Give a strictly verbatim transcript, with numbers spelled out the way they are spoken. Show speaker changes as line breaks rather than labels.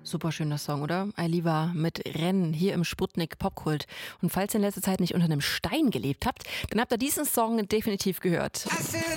Super schöner Song, oder? Ayliva mit Rennen hier im Sputnik Popkult. Und falls ihr in letzter Zeit nicht unter einem Stein gelebt habt, dann habt ihr diesen Song definitiv gehört.